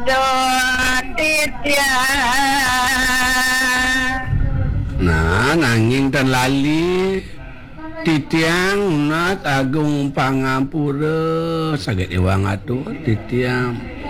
Titya. Nah, nanging ten lali titiang unat agung pangapura saged ewang atuh titiang.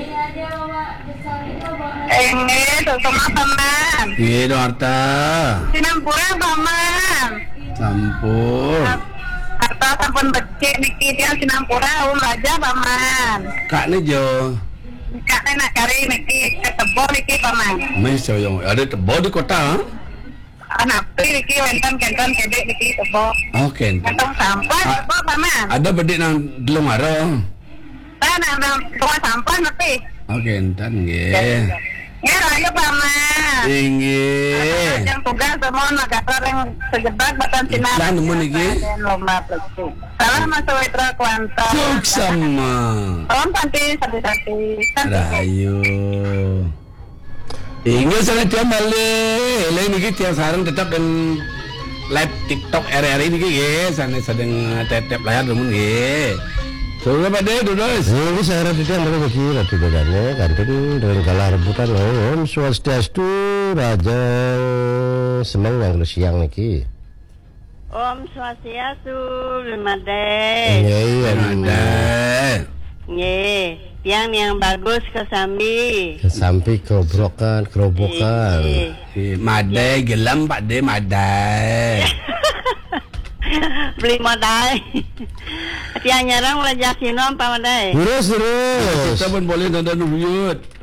Sama paman. Nggih, Dorta. Sinampura paman. Sampun. Harta sampun becik niki tiyang Sinampura raja paman. Kak Nejo. Kak nak kari niki ketebo niki paman. Mes yang ada tebo di kota. Anak niki wonten kenten kedek niki tebo. Oh, kenten. Kantong sampah tebo paman. Ada bedik nang delung aro. Nang rumah sampah nanti. Oh, kenten nggih. Ya, ayo paman. Nggih. Yang tugas semua negara yang sejebat batan sinar. Iklan nemu niki. Lomba plecik. Salam Mas Witra Kuanta. Suksama. Salam panti satu-satu. Rahayu. Ingat sana tiap balik. Lain niki tiap sarang tetap dan live TikTok RRI niki nggih. Sana sedang tetep layar namun nggih. Sudah pada dudus. Ini saya ratikan dari bagi ratu dadane kantin dengan kalah rebutan Om Swastiastu Raja Semang yang siang niki. Om Swastiastu Lemade. Iya, Ada. Nggih, yang bagus kesambi. Sampai kerobokan. Madai gelam Pak De madai. Beli modal. Tiang nyerang wajah sinom Pak Madai. Terus. Kita pun boleh nonton buyut.